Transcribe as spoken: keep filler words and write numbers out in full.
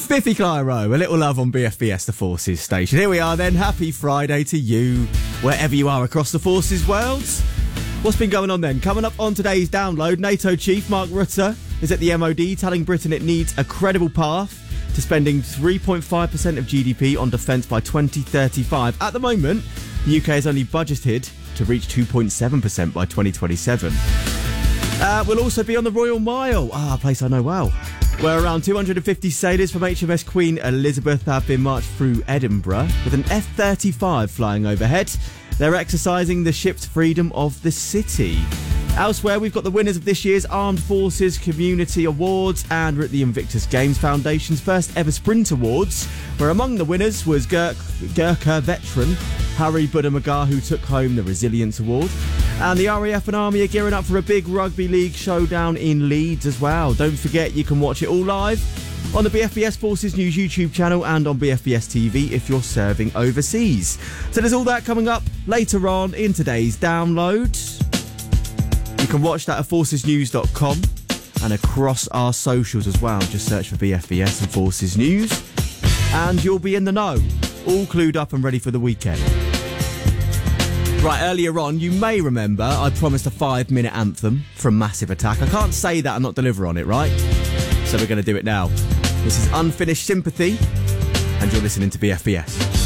Biffy Clyro, a little love on B F B S, the Forces station. Here we are then. Happy Friday to you, wherever you are across the Forces world. What's been going on then? Coming up on today's download, NATO Chief Mark Rutte is at the M O D telling Britain it needs a credible path to spending three point five percent of G D P on defence by twenty thirty-five. At the moment, the U K is only budgeted to reach two point seven percent by twenty twenty-seven. Uh, we'll also be on the Royal Mile, ah, a place I know well, where around two hundred fifty sailors from H M S Queen Elizabeth have been marched through Edinburgh with an F thirty-five flying overhead. They're exercising the ship's freedom of the city. Elsewhere, we've got the winners of this year's Armed Forces Community Awards, and we're at the Invictus Games Foundation's first ever Sprint Awards, where among the winners was Gurk, Gurkha veteran Harry Buddha-Magar, who took home the Resilience Award. And the R A F and Army are gearing up for a big rugby league showdown in Leeds as well. Don't forget, you can watch it all live on the B F B S Forces News YouTube channel and on B F B S T V if you're serving overseas. So there's all that coming up later on in today's download. You can watch that at forces news dot com and across our socials as well. Just search for B F B S and Forces News and you'll be in the know, all clued up and ready for the weekend. Right, earlier on, you may remember I promised a five-minute anthem from Massive Attack. I can't say that and not deliver on it, right? So we're going to do it now. This is Unfinished Sympathy, and you're listening to B F B S.